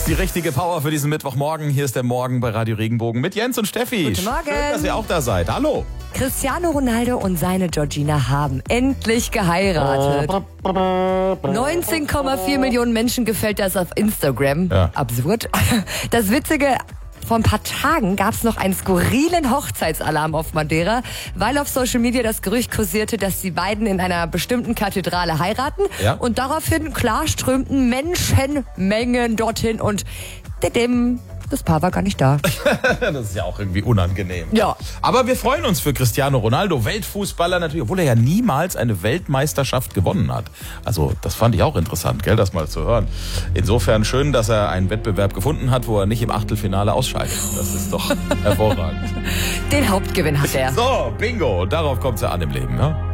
Die richtige Power für diesen Mittwochmorgen. Hier ist der Morgen bei Radio Regenbogen mit Jens und Steffi. Guten Morgen. Schön, dass ihr auch da seid. Hallo. Cristiano Ronaldo und seine Georgina haben endlich geheiratet. 19,4 Millionen Menschen gefällt das auf Instagram. Ja. Absurd. Das Witzige, vor ein paar Tagen gab es noch einen skurrilen Hochzeitsalarm auf Madeira, weil auf Social Media das Gerücht kursierte, dass die beiden in einer bestimmten Kathedrale heiraten. Ja. Und daraufhin klar strömten Menschenmengen dorthin und das Paar war gar nicht da. Das ist ja auch irgendwie unangenehm. Ja. Aber wir freuen uns für Cristiano Ronaldo, Weltfußballer natürlich, obwohl er ja niemals eine Weltmeisterschaft gewonnen hat. Also das fand ich auch interessant, gell, das mal zu hören. Insofern schön, dass er einen Wettbewerb gefunden hat, wo er nicht im Achtelfinale ausscheidet. Das ist doch hervorragend. Den Hauptgewinn hat er. So, bingo. Darauf kommt es ja an im Leben, ne?